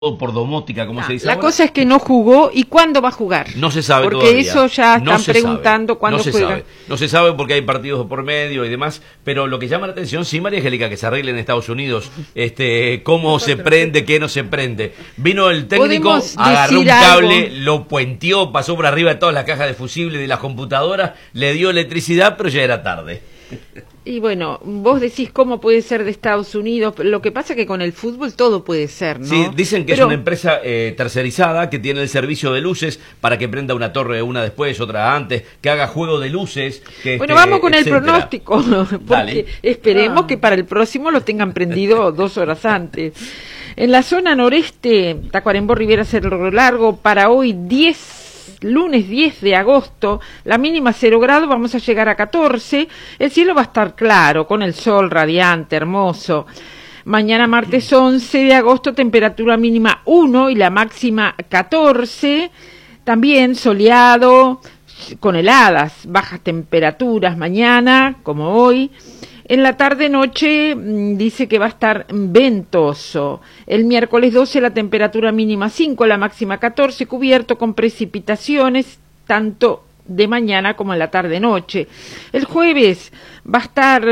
por domótica, como se dice la ahora. cosa es que no jugó. ¿Y cuándo va a jugar? No se sabe porque todavía. Eso ya están no se preguntando sabe. cuándo no se juega. Sabe. No se sabe porque hay partidos por medio y demás, pero lo que llama la atención, sí, María Angélica, que se arregle en Estados Unidos, cómo se prende, qué no se prende. Vino el técnico, agarró un cable, lo puenteó, pasó por arriba de todas las cajas de fusibles de las computadoras, le dio electricidad, pero ya era tarde. Y bueno, vos decís cómo puede ser de Estados Unidos, lo que pasa es que con el fútbol todo puede ser, ¿no? Sí, dicen que es una empresa tercerizada que tiene el servicio de luces para que prenda una torre una después, otra antes, que haga juego de luces. Bueno, vamos con el pronóstico, porque Dale. esperemos que para el próximo lo tengan prendido 2 horas antes. En la zona noreste, Tacuarembó, Rivera, Cerro Largo, para hoy lunes 10 de agosto, la mínima 0 grados, vamos a llegar a 14, el cielo va a estar claro, con el sol radiante, hermoso. Mañana martes 11 de agosto, temperatura mínima 1 y la máxima 14, también soleado, con heladas, bajas temperaturas mañana, como hoy. En la tarde-noche dice que va a estar ventoso. El miércoles 12 la temperatura mínima 5, la máxima 14, cubierto con precipitaciones, tanto de mañana como en la tarde-noche. El jueves va a estar,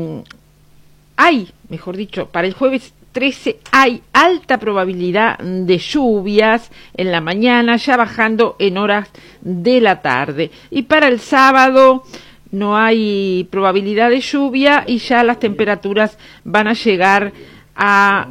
para el jueves 13 hay alta probabilidad de lluvias en la mañana, ya bajando en horas de la tarde. Y para el sábado no hay probabilidad de lluvia y ya las temperaturas van a llegar a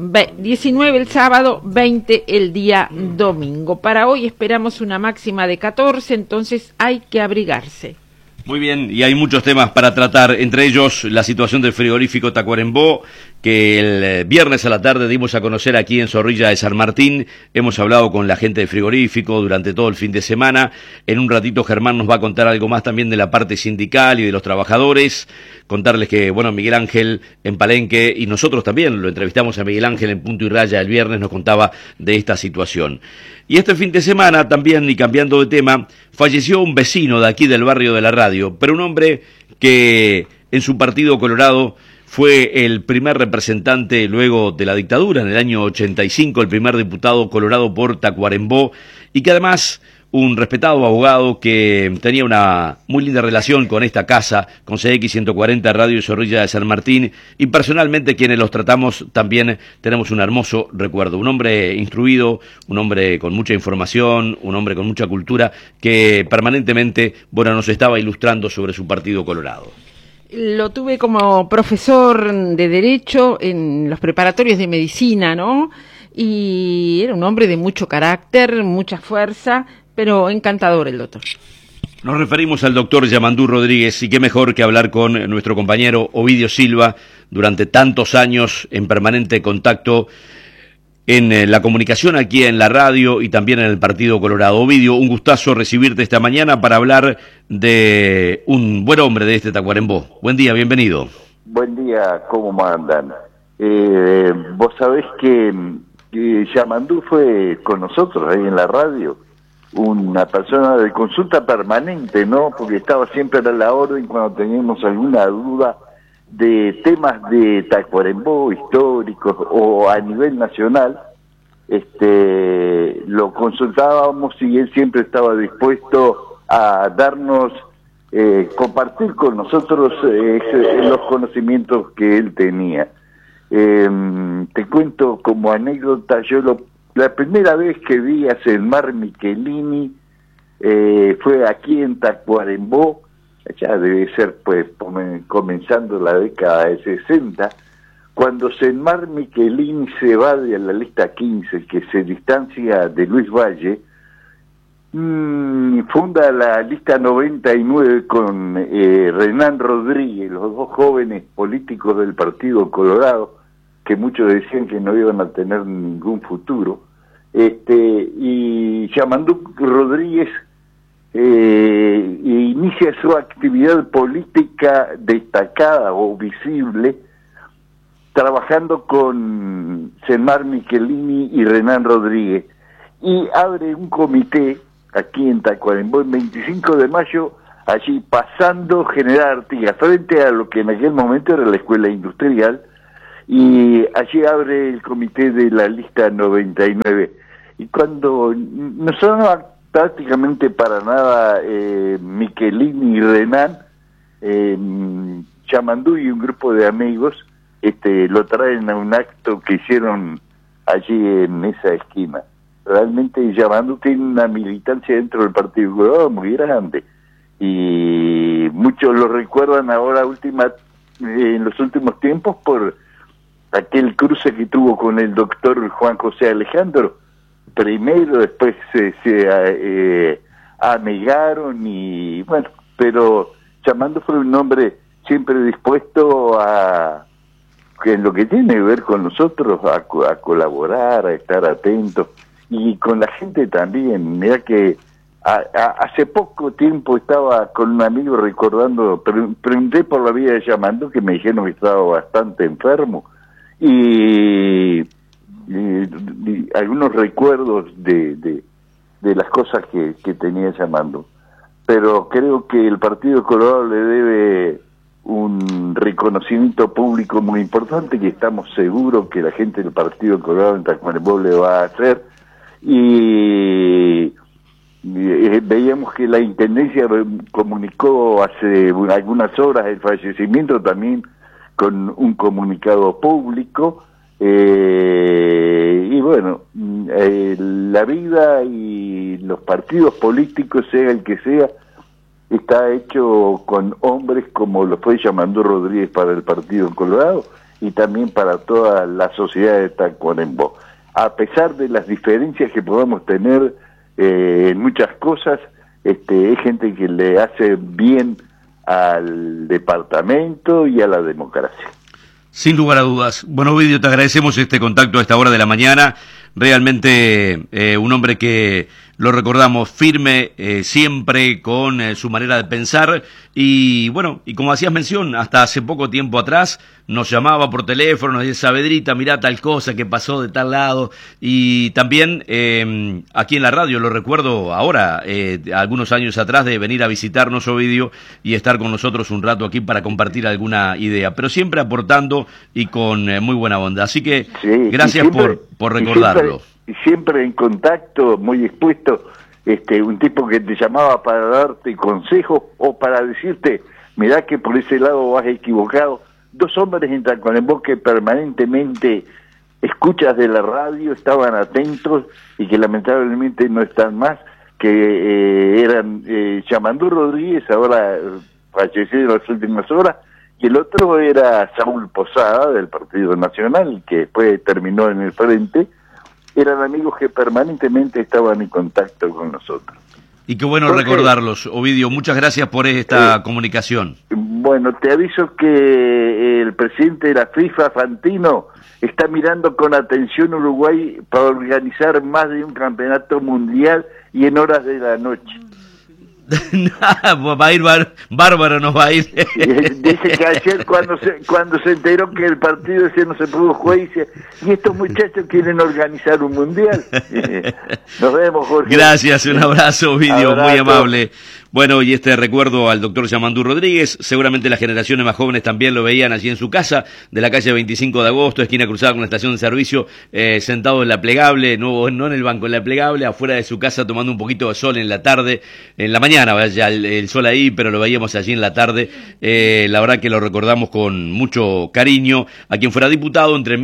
19 el sábado, 20 el día domingo. Para hoy esperamos una máxima de 14, entonces hay que abrigarse. Muy bien, y hay muchos temas para tratar, entre ellos la situación del frigorífico Tacuarembó, que el viernes a la tarde dimos a conocer aquí en Zorrilla de San Martín. Hemos hablado con la gente del frigorífico durante todo el fin de semana. En un ratito Germán nos va a contar algo más también de la parte sindical y de los trabajadores. Contarles que, Miguel Ángel en Palenque, y nosotros también lo entrevistamos a Miguel Ángel en Punto y Raya el viernes, nos contaba de esta situación. Y este fin de semana también, y cambiando de tema, falleció un vecino de aquí del barrio de la radio, pero un hombre que en su partido Colorado fue el primer representante luego de la dictadura, en el año 85, el primer diputado colorado por Tacuarembó, y que además un respetado abogado que tenía una muy linda relación con esta casa, con CX 140 Radio Zorrilla de San Martín, y personalmente quienes los tratamos también tenemos un hermoso recuerdo. Un hombre instruido, un hombre con mucha información, un hombre con mucha cultura, que permanentemente, nos estaba ilustrando sobre su partido colorado. Lo tuve como profesor de Derecho en los preparatorios de Medicina, ¿no? Y era un hombre de mucho carácter, mucha fuerza, pero encantador el doctor. Nos referimos al doctor Yamandú Rodríguez, y qué mejor que hablar con nuestro compañero Ovidio Silva, durante tantos años en permanente contacto en la comunicación aquí en la radio y también en el Partido Colorado. Ovidio, un gustazo recibirte esta mañana para hablar de un buen hombre de este Tacuarembó. Buen día, bienvenido. Buen día, ¿cómo andan? Vos sabés que Yamandú fue con nosotros ahí en la radio, una persona de consulta permanente, ¿no? Porque estaba siempre a la orden cuando teníamos alguna duda de temas de Tacuarembó históricos o a nivel nacional. Lo consultábamos y él siempre estaba dispuesto a darnos, compartir con nosotros los conocimientos que él tenía. Te cuento como anécdota, la primera vez que vi a Selmar Michelini fue aquí en Tacuarembó, ya debe ser pues comenzando la década de 60, cuando Selmar Michelini se va de la lista 15, que se distancia de Luis Valle, funda la lista 99 con Renán Rodríguez, los dos jóvenes políticos del Partido Colorado, que muchos decían que no iban a tener ningún futuro, y Yamandú Rodríguez inicia su actividad política destacada o visible trabajando con Selmar Michelini y Renán Rodríguez, y abre un comité aquí en Tacuarembó el 25 de mayo, allí pasando General Artigas, frente a lo que en aquel momento era la Escuela Industrial, y allí abre el comité de la lista 99. Y cuando no sonaba prácticamente para nada Michelini y Renan, Yamandú y un grupo de amigos lo traen a un acto que hicieron allí en esa esquina. Realmente Yamandú tiene una militancia dentro del Partido Colorado muy grande, y muchos lo recuerdan ahora en los últimos tiempos por aquel cruce que tuvo con el doctor Juan José Alejandro. Primero, después se anegaron y bueno, pero Yamandú fue un hombre siempre dispuesto en lo que tiene que ver con nosotros, a colaborar, a estar atento, y con la gente también. Mira que hace poco tiempo estaba con un amigo recordando, pregunté por la vida de Yamandú, que me dijeron que estaba bastante enfermo, y algunos recuerdos de las cosas que tenía Yamandú. Pero creo que el Partido Colorado le debe un reconocimiento público muy importante, que estamos seguros que la gente del Partido Colorado en Tacuarembó le va a hacer. Y veíamos que la Intendencia comunicó hace algunas horas el fallecimiento también con un comunicado público. Y bueno, la vida y los partidos políticos, sea el que sea, está hecho con hombres como lo fue Yamandú Rodríguez para el Partido Colorado y también para toda la sociedad de Tacuarembó. A pesar de las diferencias que podamos tener en muchas cosas, es gente que le hace bien al departamento y a la democracia. Sin lugar a dudas. Bueno, Ovidio, te agradecemos este contacto a esta hora de la mañana. Realmente un hombre que lo recordamos firme, siempre con su manera de pensar, y bueno, y como hacías mención, hasta hace poco tiempo atrás nos llamaba por teléfono, nos decía: Saavedrita, mirá tal cosa que pasó de tal lado, y también aquí en la radio, lo recuerdo ahora, algunos años atrás, de venir a visitarnos, Ovidio, y estar con nosotros un rato aquí para compartir alguna idea, pero siempre aportando y con muy buena onda, así que sí, gracias por recordarlo. Y siempre en contacto, muy expuesto, un tipo que te llamaba para darte consejos o para decirte: mirá que por ese lado vas equivocado. Dos hombres en Tacuarembó que permanentemente escuchas de la radio, estaban atentos y que lamentablemente no están más, que eran Yamandú Rodríguez, ahora fallecido en las últimas horas, y el otro era Saúl Posada, del Partido Nacional, que después terminó en el frente. Eran amigos que permanentemente estaban en contacto con nosotros. Y qué bueno recordarlos, Ovidio. Muchas gracias por esta comunicación. Bueno, te aviso que el presidente de la FIFA, Fantino, está mirando con atención Uruguay para organizar más de un campeonato mundial y en horas de la noche. Va a ir bárbaro, nos va a ir. Dice que ayer cuando se enteró que el partido ese no se pudo jugar, dice: y estos muchachos quieren organizar un mundial. Nos vemos, Jorge. Gracias, un abrazo, Ovidio, muy amable. Bueno, y este recuerdo al doctor Yamandú Rodríguez, seguramente las generaciones más jóvenes también lo veían allí en su casa, de la calle 25 de Agosto, esquina cruzada con la estación de servicio, sentado en la plegable, no en el banco, en la plegable, afuera de su casa, tomando un poquito de sol en la tarde, en la mañana, vaya el sol ahí, pero lo veíamos allí en la tarde. La verdad que lo recordamos con mucho cariño, a quien fuera diputado entre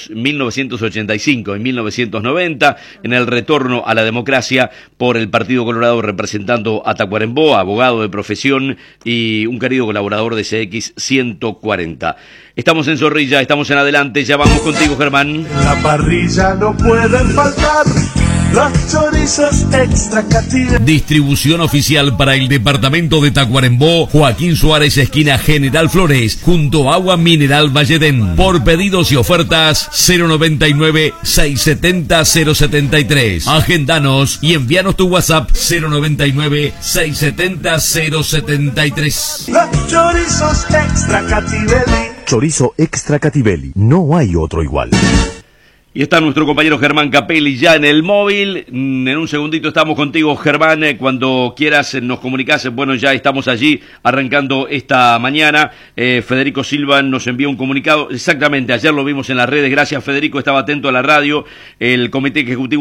1985 y 1990, en el retorno a la democracia por el Partido Colorado, representando a Tacuarembó, abogado de profesión y un querido colaborador de CX 140. Estamos en Zorrilla, estamos en Adelante, ya vamos contigo, Germán. En la parrilla no pueden faltar los chorizos extra Cativelli. Distribución oficial para el departamento de Tacuarembó, Joaquín Suárez, esquina General Flores, junto a Agua Mineral Valledén. Por pedidos y ofertas, 099-670-073. Agendanos y envíanos tu WhatsApp, 099-670-073. Los chorizos extra Cativelli. Chorizo extra Cativelli, no hay otro igual. Y está nuestro compañero Germán Capelli ya en el móvil. En un segundito estamos contigo, Germán. Cuando quieras nos comunicás. Bueno, ya estamos allí arrancando esta mañana. Federico Silva nos envió un comunicado. Exactamente, ayer lo vimos en las redes. Gracias, Federico. Estaba atento a la radio. El Comité Ejecutivo